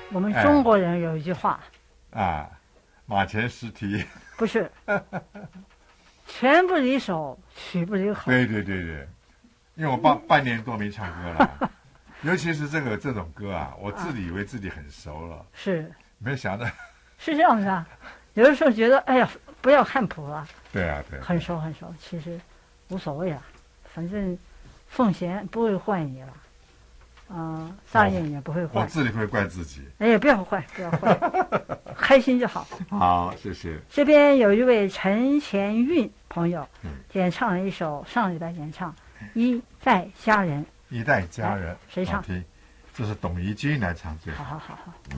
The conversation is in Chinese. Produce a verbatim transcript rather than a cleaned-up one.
我们中国人有一句话， 哎、啊，马前失蹄， 不是，拳不离手，曲不离口。 对对对对，因为我半半年多没唱歌了，尤其是这个这种歌啊，我自己以为自己很熟了，啊、 是， 没想到是这样子啊。有的时候觉得，哎呀，不要看谱了。 对啊，对， 很熟很熟，其实无所谓了，反正奉贤不会坏你了。嗯，大雁也不会坏， 我自己会怪自己。 哎呀，不要坏，不要坏，开心就好。 好，谢谢。 这边有一位陈前运朋友， 嗯， 演唱了一首上礼拜演唱《一代佳人》。 一代佳人， 谁唱？ 这是董怡君来唱最好好好好。